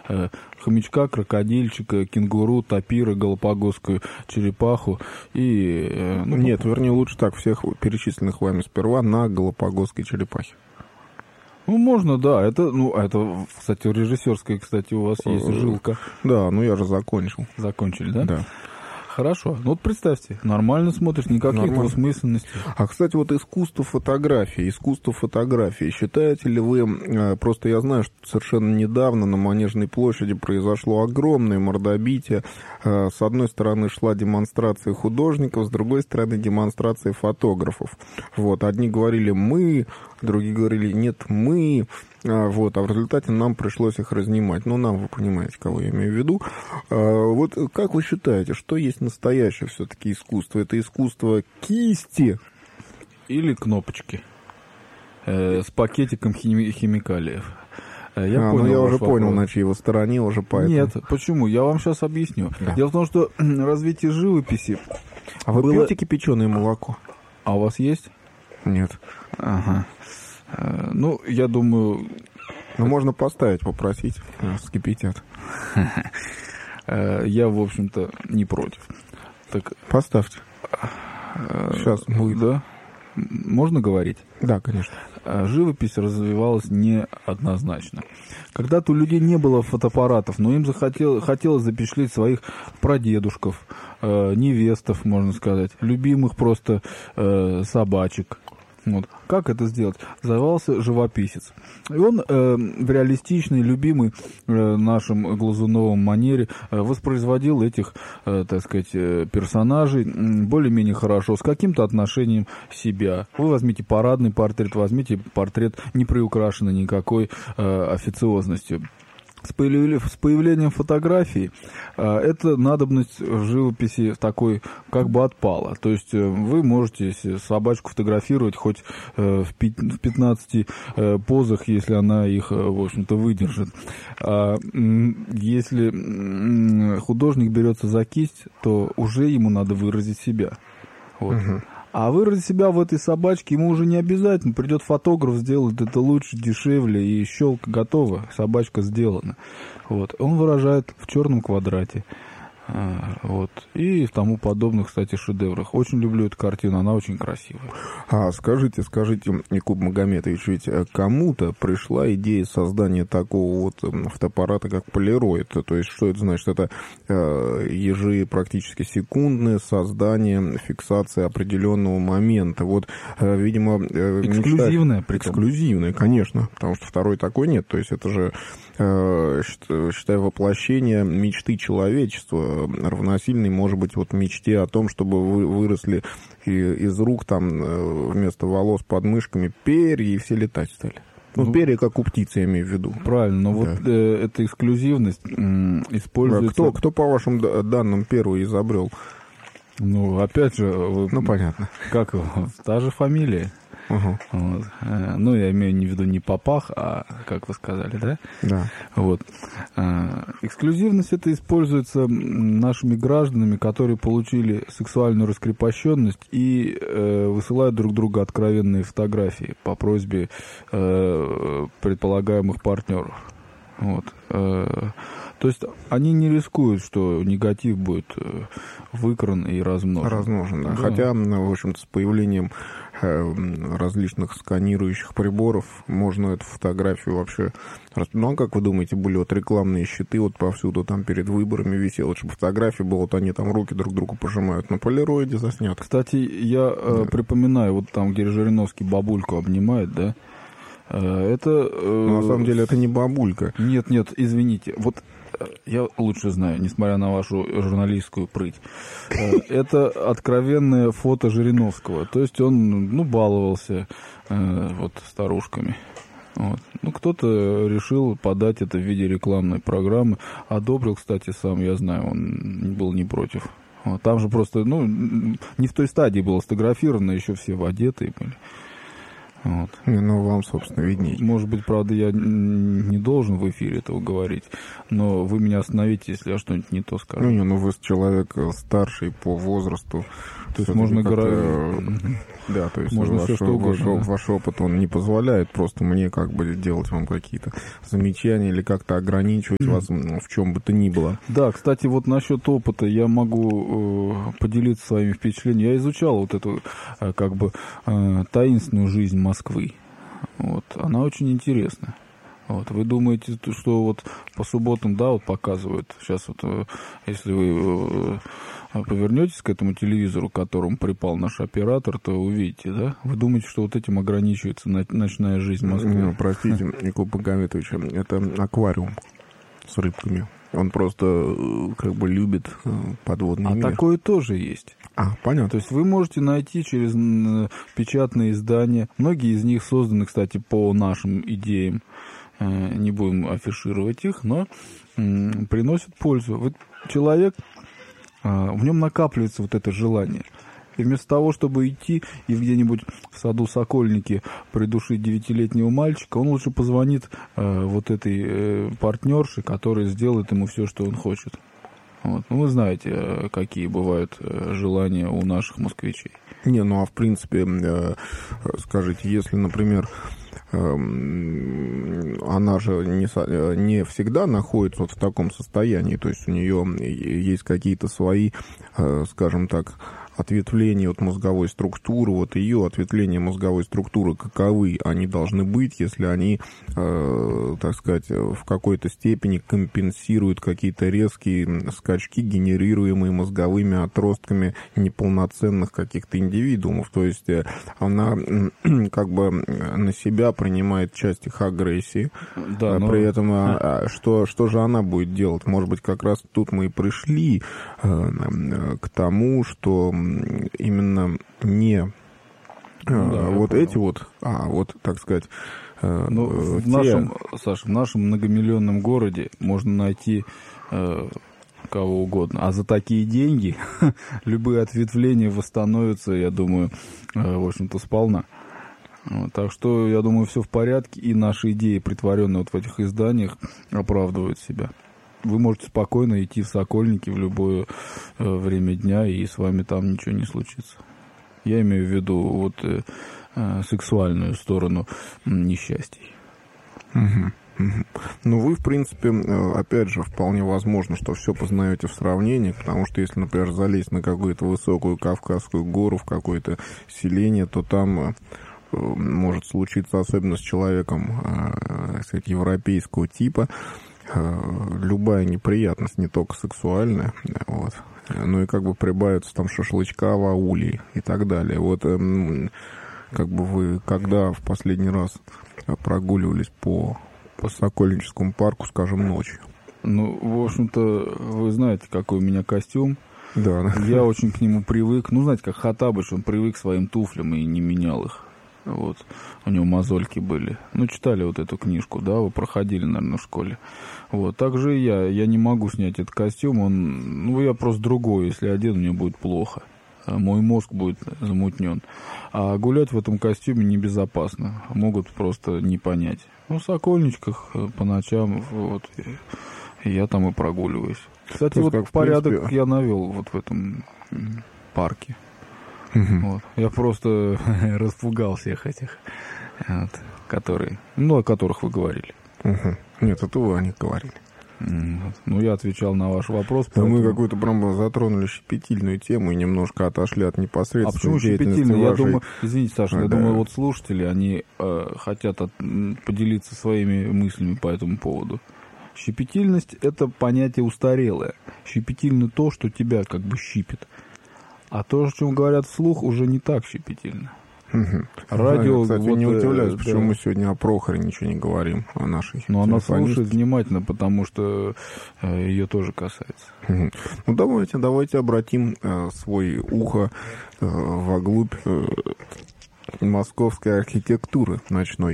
хомячка, крокодильчика, кенгуру, тапира, галапагосскую черепаху и... Нет, вернее, лучше так, всех перечисленных вами сперва на галапагосской черепахе. Ну, можно, да. Это, кстати, режиссерская, кстати, у вас есть жилка. Да, я же закончил. Закончили, да? Да. Хорошо. Ну, вот представьте, нормально смотришь, никаких двусмысленностей. А, кстати, вот искусство фотографии. Считаете ли вы, просто я знаю, что совершенно недавно на Манежной площади произошло огромное мордобитие. С одной стороны шла демонстрация художников, с другой стороны демонстрация фотографов. Вот, одни говорили «мы», другие говорили «нет, мы». Вот, а в результате нам пришлось их разнимать. Нам, вы понимаете, кого я имею в виду. Вот как вы считаете, что есть настоящее все-таки искусство? Это искусство кисти или кнопочки с пакетиком химикалиев? Я уже понял, на чьей вы стороне, уже поэтому. Нет, почему? Я вам сейчас объясню. Да. Дело в том, что развитие живописи... А вы пьете кипяченое молоко? А у вас есть? Нет. Ага. Я думаю... можно поставить, попросить, вскипятят. Я, в общем-то, не против. Так... Поставьте. Сейчас будет. Да? Можно говорить? Да, конечно. Живопись развивалась неоднозначно. Когда-то у людей не было фотоаппаратов, но им хотелось запечатлеть своих прадедушков, невестов, можно сказать, любимых просто собачек. Вот. Как это сделать? Назывался живописец. И он в реалистичной, любимой нашим Глазуновым манере воспроизводил этих, так сказать, персонажей более-менее хорошо, с каким-то отношением себя. Вы возьмите парадный портрет, возьмите портрет не приукрашенный никакой официозностью. С появлением фотографий эта надобность в живописи такой как бы отпала. То есть вы можете собачку фотографировать хоть в 15 позах, если она их, в общем-то, выдержит. А если художник берется за кисть, то уже ему надо выразить себя. Вот. Угу. А выразить себя в этой собачке ему уже не обязательно. Придет фотограф, сделает это лучше, дешевле, и щелка готова, собачка сделана. Вот. Он выражает в черном квадрате. Вот. И в тому подобных, кстати, шедеврах. Очень люблю эту картину, она очень красивая. Скажите, Якуб Магомедович, ведь кому-то пришла идея создания такого вот фотоаппарата, как полироид. То есть, что это значит? Это ежи практически секундное создание, фиксация определенного момента. Вот, видимо... Эксклюзивное, эксклюзивное, конечно, потому что второй такой нет. То есть, это же, считаю, воплощение мечты человечества, равносильный, может быть, вот мечте о том, чтобы выросли из рук там вместо волос под мышками перья, и все летать стали. Перья, как у птицы, я имею в виду. Правильно, но да. Вот эта эксклюзивность используется... Кто, по вашим данным, первый изобрел? Опять же... понятно. Как его? Та же фамилия. Угу. Вот. Я имею в виду не Попах, а, как вы сказали, да? Да. Вот. Эксклюзивность это используется нашими гражданами, которые получили сексуальную раскрепощенность и высылают друг другу откровенные фотографии по просьбе предполагаемых партнеров. Вот. То есть они не рискуют, что негатив будет выкран и размножен. Да. Хотя, в общем-то, с появлением различных сканирующих приборов можно эту фотографию вообще... как вы думаете, были вот рекламные щиты вот повсюду там перед выборами висело, чтобы фотография была, вот они там руки друг другу пожимают, на полироиде заснято. Кстати, я припоминаю, вот там, где Жириновский бабульку обнимает, да? Это... на самом деле это не бабулька. Нет, извините. Вот я лучше знаю, несмотря на вашу журналистскую прыть. Это откровенное фото Жириновского. То есть он, баловался старушками. Вот. Кто-то решил подать это в виде рекламной программы. Одобрил, кстати, сам, я знаю, он был не против. Вот. Там же просто, не в той стадии было сфотографировано, еще все одетые были. Вот. Ну, вам, собственно, видней. Может быть, правда, я не должен в эфире этого говорить, но вы меня остановите, если я что-нибудь не то скажу. Ну, вы человек старший по возрасту. То есть можно говорить... Да, то есть можно все, что угодно, ваш опыт, он не позволяет просто мне как бы делать вам какие-то замечания или как-то ограничивать вас в чем бы то ни было. Да, кстати, вот насчет опыта я могу поделиться своими впечатлениями. Я изучал вот эту как бы таинственную жизнь Москвы. Вот. Она очень интересная. Вот. Вы думаете, что вот по субботам, да, вот показывают, сейчас вот, если вы повернетесь к этому телевизору, к которому припал наш оператор, то увидите, да? Вы думаете, что вот этим ограничивается ночная жизнь Москвы? Ну, простите, Якуб Магометович, это аквариум с рыбками. Он просто как бы любит подводный мир. А такое тоже есть. Понятно. То есть вы можете найти через печатные издания. Многие из них созданы, кстати, по нашим идеям. Не будем афишировать их, но приносят пользу. Вот человек, в нем накапливается вот это желание. И вместо того, чтобы идти и где-нибудь в саду Сокольники придушить 9-летнего мальчика, он лучше позвонит вот этой партнерше, которая сделает ему все, что он хочет. Вот. Ну, вы знаете, какие бывают желания у наших москвичей. В принципе, скажите, если, например, она же не всегда находится вот в таком состоянии, то есть у нее есть какие-то свои, скажем так, ответвления от мозговой структуры, вот ее ответвления мозговой структуры, каковы они должны быть, если они, так сказать, в какой-то степени компенсируют какие-то резкие скачки, генерируемые мозговыми отростками неполноценных каких-то индивидуумов. То есть она как бы на себя принимает часть их агрессии, да, при этом что же она будет делать? Может быть, как раз тут мы и пришли к тому, что именно не вот эти вот, вот, так сказать, в нашем многомиллионном городе можно найти кого угодно. А за такие деньги любые ответвления восстановятся, я думаю, в общем-то, сполна. Вот, так что, я думаю, все в порядке, и наши идеи, притворенные вот в этих изданиях, оправдывают себя. Вы можете спокойно идти в Сокольники в любое время дня, и с вами там ничего не случится. Я имею в виду вот сексуальную сторону несчастий. Ну, вы, в принципе, опять же, вполне возможно, что все познаете в сравнении, потому что если, например, залезть на какую-то высокую Кавказскую гору, в какое-то селение, то там может случиться, особенно с человеком, кстати, европейского типа, любая неприятность, не только сексуальная, вот, но и как бы прибавится там шашлычка в ауле и так далее. Вот как бы вы когда в последний раз прогуливались по Сокольническому парку, скажем, ночью? Ну, в общем-то, вы знаете, какой у меня костюм. Да. Я очень к нему привык. Ну, знаете, как Хоттабыч, он привык к своим туфлям и не менял их. Вот. У него мозольки были. Ну, читали вот эту книжку, да, вы проходили, наверное, в школе. Вот. Также и я не могу снять этот костюм, я просто другой. Если одену, мне будет плохо. Мой мозг будет замутнен. А гулять в этом костюме небезопасно. Могут просто не понять. В Сокольничках по ночам, вот, я там и прогуливаюсь. Кстати, вот порядок я навел вот в этом парке. Вот. Я просто распугал всех этих, вот, которые, о которых вы говорили. Нет, это вы о них говорили. Ну, я отвечал на ваш вопрос. Да, мы какую-то прям затронули щепетильную тему и немножко отошли от непосредственной. А почему щепетильную? Я думаю, извините, Саша, я думаю, вот слушатели, они хотят поделиться своими мыслями по этому поводу. Щепетильность – это понятие устарелое. Щепетильно то, что тебя как бы щипит. А то, о чем говорят вслух, уже не так щепетильно. Радио, кстати, не удивляюсь, почему мы сегодня о Прохоре ничего не говорим, о нашей. Но она слушает внимательно, потому что ее тоже касается. Ну, давайте обратим свое ухо вглубь московской архитектуры ночной.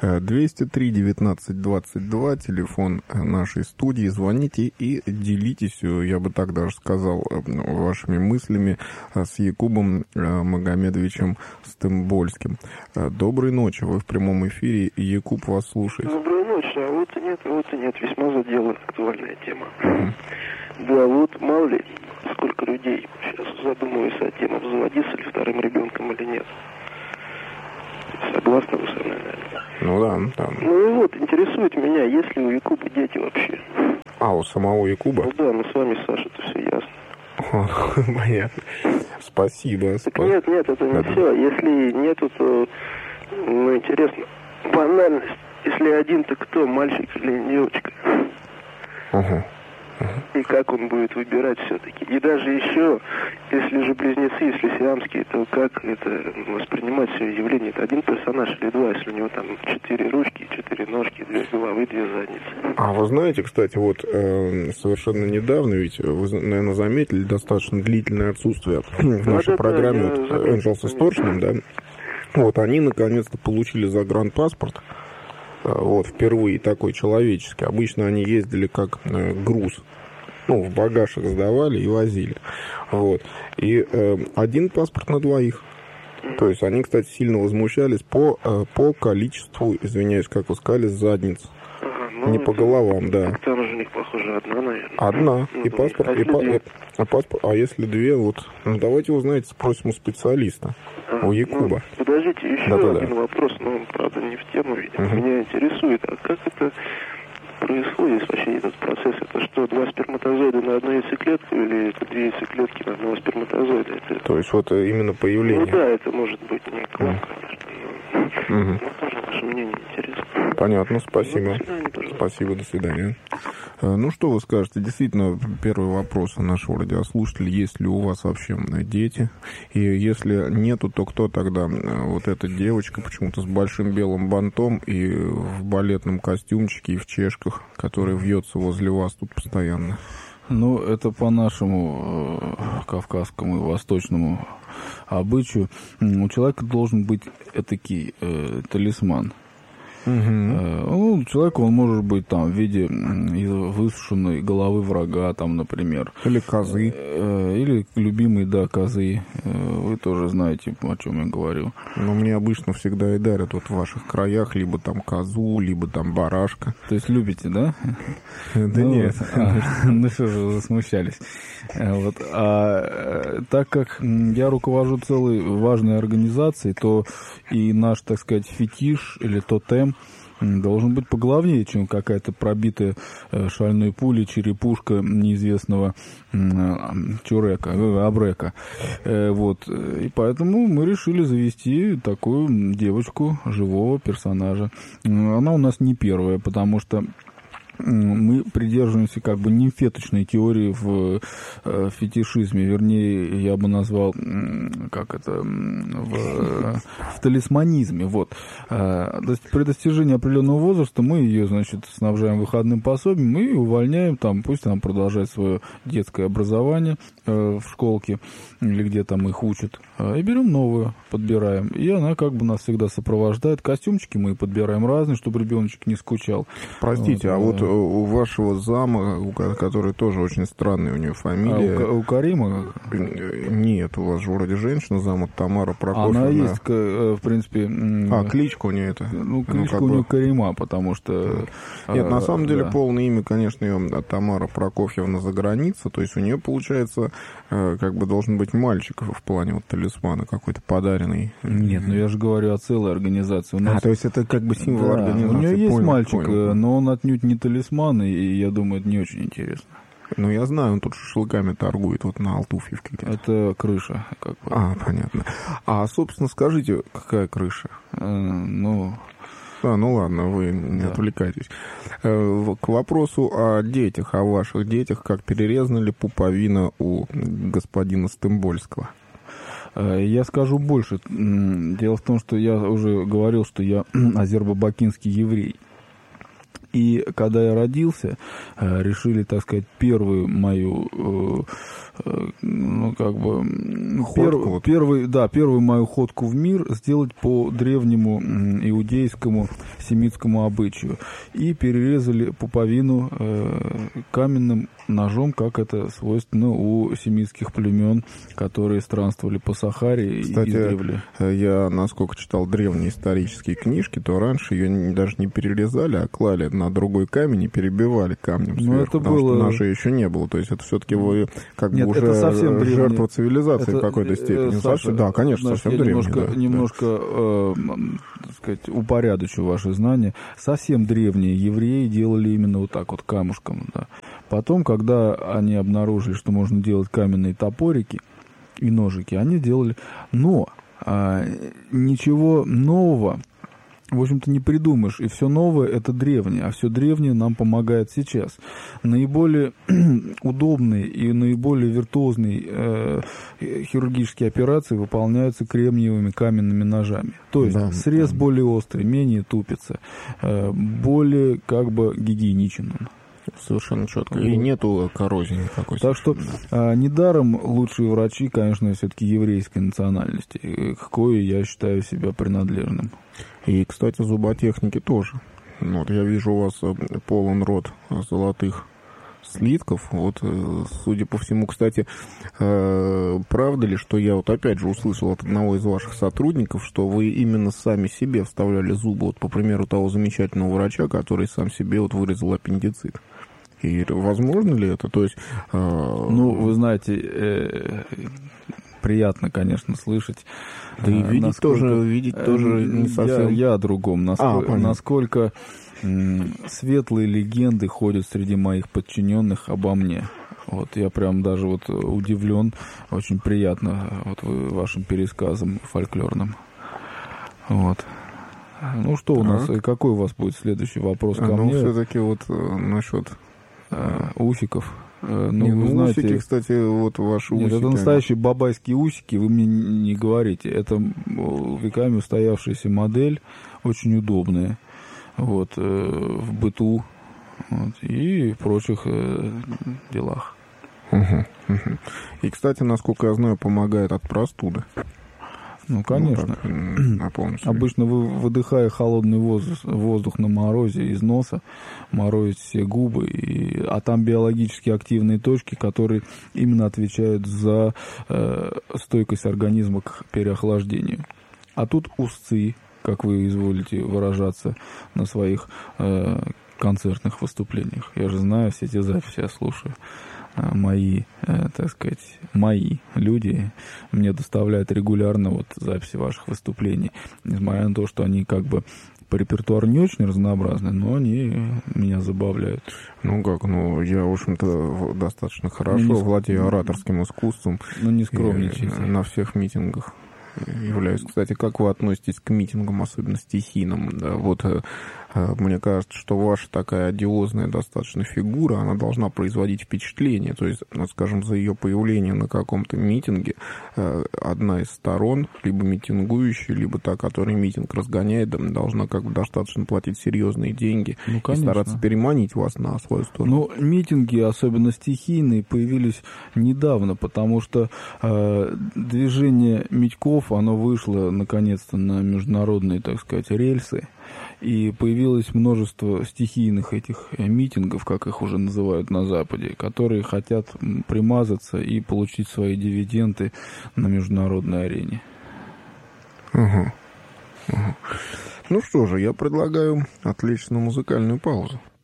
203-19-22, телефон нашей студии. Звоните и делитесь, я бы так даже сказал, вашими мыслями с Якубом Магомедовичем Стымбольским. Доброй ночи, вы в прямом эфире, Якуб вас слушает. Доброй ночи, а вот и нет, весьма задела актуальная тема. Да, вот мало ли, сколько людей сейчас задумываются о теме, обзаводиться ли вторым ребенком или нет. Согласны вы со мной, наверное? Ну да, да. Ну и вот, интересует меня, есть ли у Якуба дети вообще? А, у самого Якуба? Ну да, мы с вами, Саша, это все ясно. Понятно. Спасибо. Так нет, это не все. Если нету, то, ну, интересно, банальность. Если один, то кто, мальчик или девочка? И как он будет выбирать все-таки. И даже еще, если же близнецы, если сиамские, то как это воспринимать все явление? Это один персонаж или два, если у него там 4 ручки, 4 ножки, 2 головы, 2 задницы. А вы знаете, кстати, вот совершенно недавно, ведь вы, наверное, заметили достаточно длительное отсутствие в нашей программе Angels Extortion, да? Вот, они наконец-то получили загранпаспорт. Вот, впервые такой человеческий. Обычно они ездили как груз. Ну, в багаж их сдавали и возили. Вот. И один паспорт на двоих. То есть они, кстати, сильно возмущались по количеству, извиняюсь, как вы сказали, задниц. Ну, не по головам, да. Там же у них, похоже, одна, наверное. Одна. Ну, и паспорт, а если две, вот. Ну, давайте узнаете, спросим у специалиста, у Якуба. Ну, подождите, еще один вопрос, но он, правда, не в тему, видимо. Меня интересует, а как это происходит вообще этот процесс? Это что, 2 сперматозоида на одну яйцеклетку или это 2 яйцеклетки на одного сперматозоида? Это... То есть вот именно появление. Ну да, это может быть не класс, конечно, но тоже ваше мнение интересно. Понятно, спасибо. До свидания, спасибо, до свидания. Ну, что вы скажете? Действительно, первый вопрос нашего радиослушателя. Есть ли у вас вообще дети? И если нету, то кто тогда? Вот эта девочка почему-то с большим белым бантом и в балетном костюмчике, и в чешках, которая вьется возле вас тут постоянно. Ну, это по нашему кавказскому и восточному обычаю. У человека должен быть этакий талисман. Ну, человек, он может быть там в виде высушенной головы врага, там, например. Или козы. Или любимые, да, козы. Вы тоже знаете, о чем я говорю. Но мне обычно всегда и дарят вот в ваших краях либо там козу, либо там барашка. То есть любите, да? Да нет. Ну что же, вы засмущались. Вот. А так как я руковожу целой важной организацией, то и наш, так сказать, фетиш или тотем должен быть поглавнее, чем какая-то пробитая шальной пулей черепушка неизвестного абрека. Вот. И поэтому мы решили завести такую девочку, живого персонажа. Она у нас не первая, потому что мы придерживаемся как бы нимфеточной теории в фетишизме, вернее, я бы назвал, как это, в талисманизме, вот. При достижении определенного возраста мы ее, значит, снабжаем выходным пособием и увольняем там, пусть она продолжает свое детское образование в школке или где там их учат, и берем новую, подбираем, и она как бы нас всегда сопровождает. Костюмчики мы подбираем разные, чтобы ребеночек не скучал. Простите, вот, у вашего зама, который тоже очень странная у нее фамилия... у Карима? Нет, у вас же вроде женщина зама, Тамара Прокофьевна. Она есть, в принципе... кличка у нее это? Ну, кличка у нее Карима, потому что... Нет, на самом деле полное имя, конечно, ее Тамара Прокофьевна за границей, то есть у нее, получается, как бы должен быть мальчик в плане вот талисмана какой-то подаренный. Нет, ну я же говорю о целой организации. У нас... то есть это как бы символ организации. У нее есть мальчик, но он отнюдь не талисман, и я думаю, это не очень интересно. Ну, я знаю, он тут шашлыками торгует вот на Алтуфьевке где-то. Это крыша. Как бы. Понятно. А, собственно, скажите, какая крыша? Ну ладно, вы не отвлекайтесь. К вопросу о детях, о ваших детях, как перерезана ли пуповина у господина Стымбольского? Я скажу больше. Дело в том, что я уже говорил, что я азербайджанский еврей. И когда я родился, решили, так сказать, первую мою первую мою ходку в мир сделать по древнему иудейскому семитскому обычаю. И перерезали пуповину каменным ножом, как это свойственно у семитских племен, которые странствовали по Сахаре. Кстати, издревле. Я, насколько читал древние исторические книжки, то раньше ее даже не перерезали, а клали на другой камень и перебивали камнем сверху, это потому было... что ножей еще не было. То есть это все-таки вы как Нет, бы уже совсем жертва цивилизации это, в какой-то степени. Саша, да, конечно, значит, совсем древний. Немножко так сказать, упорядочу ваши знания. Совсем древние евреи делали именно вот так вот камушком. Да. Потом, когда они обнаружили, что можно делать каменные топорики и ножики, они делали... Но ничего нового, в общем-то, не придумаешь. И все новое — это древнее, а все древнее нам помогает сейчас. Наиболее удобные и наиболее виртуозные хирургические операции выполняются кремниевыми каменными ножами. То есть срез более острый, менее тупится, более как бы гигиеничен он. Совершенно четко. И нету коррозии никакой. Так что недаром лучшие врачи, конечно, все-таки еврейской национальности, к кое я считаю себя принадлежным. И, кстати, зуботехники тоже. Вот я вижу, у вас полон рот золотых слитков. Вот, судя по всему, кстати, правда ли, что я вот опять же услышал от одного из ваших сотрудников, что вы именно сами себе вставляли зубы, вот по примеру того замечательного врача, который сам себе вот вырезал аппендицит? И возможно ли это? То есть, ну, вы знаете, приятно, конечно, слышать. Да и видеть тоже не совсем. Я о другом. Насколько светлые легенды ходят среди моих подчиненных обо мне. Вот я прям даже вот удивлен, очень приятно вот вашим пересказом фольклорным. Вот. Ну что у нас, какой у вас будет следующий вопрос ко мне? Все-таки вот насчет усиков. Знаете, усики, кстати, вот ваши усики. Это настоящие бабайские усики, вы мне не говорите. Это веками устоявшаяся модель, очень удобная. Вот, в быту и в прочих делах. И, кстати, насколько я знаю, помогает от простуды. Ну, конечно. Обычно вы, выдыхая холодный воздух на морозе из носа, морозите все губы, а там биологически активные точки, которые именно отвечают за стойкость организма к переохлаждению. А тут устцы, как вы изволите выражаться на своих концертных выступлениях. Я же знаю все эти записи, я слушаю. Мои, так сказать, мои люди мне доставляют регулярно вот записи ваших выступлений. Несмотря на то, что они как бы по репертуару не очень разнообразны, но они меня забавляют. Ну как, я, в общем-то, достаточно хорошо владею ораторским искусством. Ну не скромничайте. На всех митингах являюсь. Кстати, как вы относитесь к митингам, особенно стихийным? Да, вот мне кажется, что ваша такая одиозная достаточно фигура, она должна производить впечатление. То есть, скажем, за ее появление на каком-то митинге одна из сторон, либо митингующая, либо та, которая митинг разгоняет, должна как бы достаточно платить серьезные деньги и стараться переманить вас на свою сторону. Ну, митинги, особенно стихийные, появились недавно, потому что движение Митьков, оно вышло наконец-то на международные, так сказать, рельсы. И появилось множество стихийных этих митингов, как их уже называют на Западе, которые хотят примазаться и получить свои дивиденды на международной арене. Ну что же, я предлагаю отвлечься на музыкальную паузу.